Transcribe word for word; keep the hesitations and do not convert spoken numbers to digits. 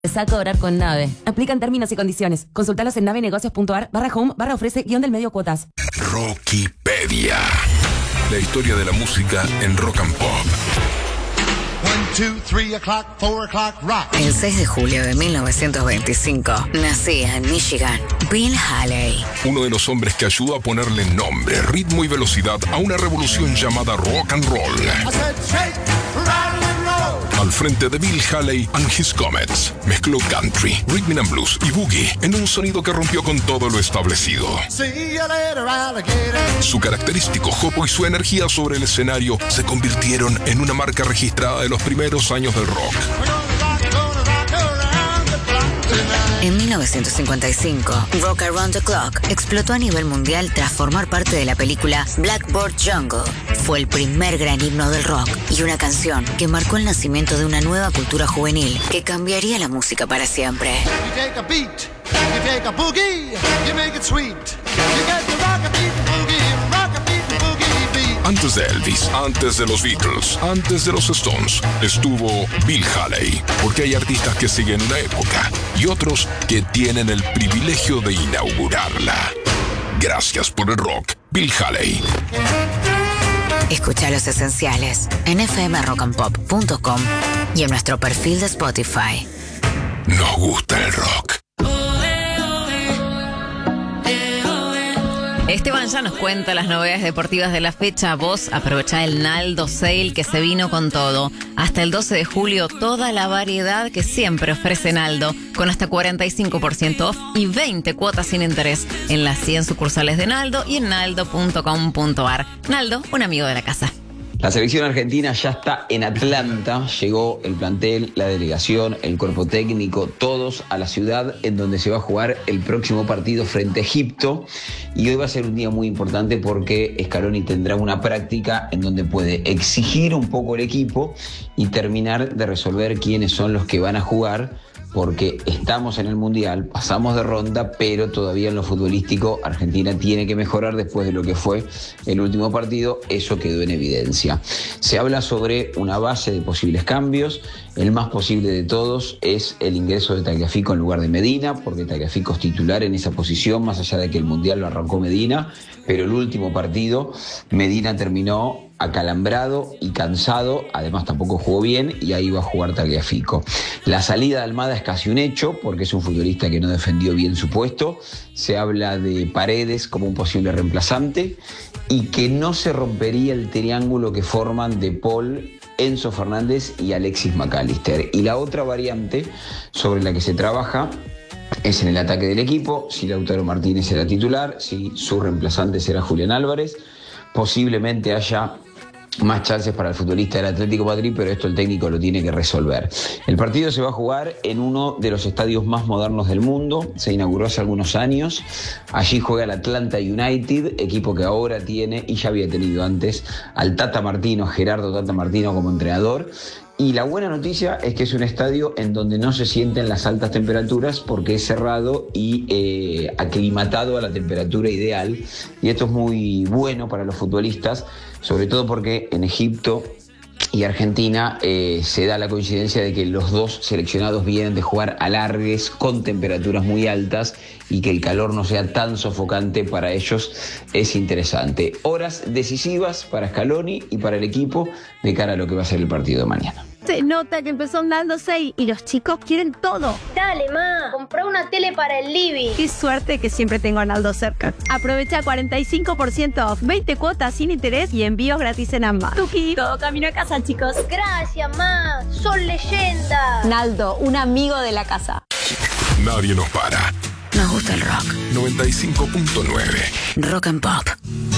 Empezá a cobrar con Nave. Aplican términos y condiciones. Consultalos en navenegocios.ar barra home barra ofrece guión del medio cuotas. Rockipedia. La historia de la música en rock and pop. El seis de julio de mil novecientos veinticinco nacía en Michigan Bill Haley. Uno de los hombres que ayudó a ponerle nombre, ritmo y velocidad a una revolución llamada rock and roll. Al frente de Bill Haley and His Comets, mezcló country, rhythm and blues y boogie en un sonido que rompió con todo lo establecido. Su característico jopo y su energía sobre el escenario se convirtieron en una marca registrada de los primeros años del rock. En mil novecientos cincuenta y cinco, Rock Around the Clock explotó a nivel mundial tras formar parte de la película Blackboard Jungle. Fue el primer gran himno del rock y una canción que marcó el nacimiento de una nueva cultura juvenil que cambiaría la música para siempre. Antes de Elvis, antes de los Beatles, antes de los Stones, estuvo Bill Haley. Porque hay artistas que siguen una época y otros que tienen el privilegio de inaugurarla. Gracias por el rock, Bill Haley. Escucha Los Esenciales en f m rock and pop punto com y en nuestro perfil de Spotify. Nos gusta el rock. Esteban ya nos cuenta las novedades deportivas de la fecha. Vos aprovechá el Naldo Sale que se vino con todo. Hasta el doce de julio, toda la variedad que siempre ofrece Naldo, con hasta cuarenta y cinco por ciento off y veinte cuotas sin interés en las cien sucursales de Naldo y en naldo punto com punto a r. Naldo, un amigo de la casa. La selección argentina ya está en Atlanta, llegó el plantel, la delegación, el cuerpo técnico, todos a la ciudad en donde se va a jugar el próximo partido frente a Egipto. Y hoy va a ser un día muy importante porque Scaloni tendrá una práctica en donde puede exigir un poco el equipo y terminar de resolver quiénes son los que van a jugar, porque estamos en el Mundial, pasamos de ronda, pero todavía en lo futbolístico Argentina tiene que mejorar después de lo que fue el último partido. Eso quedó en evidencia. Se habla sobre una base de posibles cambios. El más posible de todos es el ingreso de Tagliafico en lugar de Medina, porque Tagliafico es titular en esa posición, más allá de que el Mundial lo arrancó Medina, pero el último partido Medina terminó acalambrado y cansado, además tampoco jugó bien y ahí va a jugar Tagliafico. La salida de Almada es casi un hecho porque es un futbolista que no defendió bien su puesto. Se habla de Paredes como un posible reemplazante y que no se rompería el triángulo que forman De Paul, Enzo Fernández y Alexis McAllister. Y la otra variante sobre la que se trabaja es en el ataque del equipo, si Lautaro Martínez será titular, si su reemplazante será Julián Álvarez. Posiblemente haya más chances para el futbolista del Atlético de Madrid, pero esto el técnico lo tiene que resolver. El partido se va a jugar en uno de los estadios más modernos del mundo. Se inauguró hace algunos años. Allí juega el Atlanta United, equipo que ahora tiene, y ya había tenido antes, al Tata Martino, Gerardo Tata Martino como entrenador. Y la buena noticia es que es un estadio en donde no se sienten las altas temperaturas porque es cerrado y eh, aclimatado a la temperatura ideal. Y esto es muy bueno para los futbolistas, sobre todo porque en Egipto y Argentina eh, se da la coincidencia de que los dos seleccionados vienen de jugar alargues con temperaturas muy altas y que el calor no sea tan sofocante para ellos es interesante. Horas decisivas para Scaloni y para el equipo de cara a lo que va a ser el partido de mañana. Se nota que empezó Naldo seis y los chicos quieren todo. Dale, ma, comprá una tele para el living. Qué suerte que siempre tengo a Naldo cerca. Aprovecha cuarenta y cinco por ciento off, veinte cuotas sin interés y envíos gratis en ambas. Tuki, todo camino a casa, chicos. Gracias, ma, son leyendas. Naldo, un amigo de la casa. Nadie nos para. Nos gusta el rock. noventa y cinco punto nueve Rock and Pop.